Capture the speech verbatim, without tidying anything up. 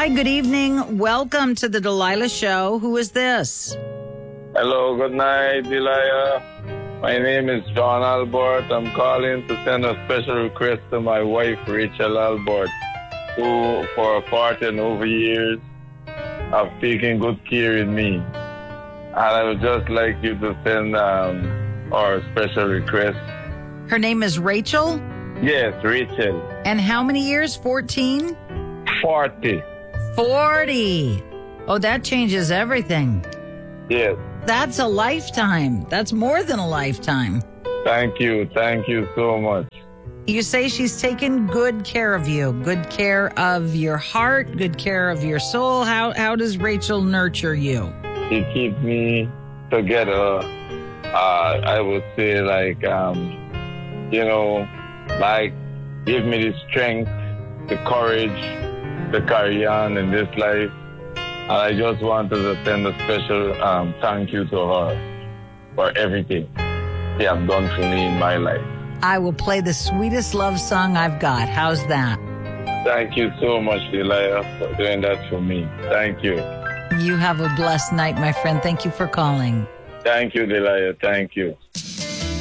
Hi, good evening. Welcome to the Delilah Show. Who is this? Hello, good night, Delilah. My name is John Albert. I'm calling to send a special request to my wife, Rachel Albert, who for forty and over years have taken good care of me. And I would just like you to send um, our special request. Her name is Rachel? Yes, Rachel. And how many years? fourteen? forty. forty. Oh, that changes everything. Yes. That's a lifetime. That's more than a lifetime. Thank you. Thank you so much. You say she's taken good care of you, good care of your heart, good care of your soul. How how does Rachel nurture you? She keeps me together. Uh, I would say like, um, you know, like give me the strength, the courage to carry on in this life. And I just wanted to send a special um, thank you to her for everything she has done for me in my life. I will play the sweetest love song I've got. How's that? Thank you so much, Delilah, for doing that for me. Thank you. You have a blessed night, my friend. Thank you for calling. Thank you, Delilah. Thank you.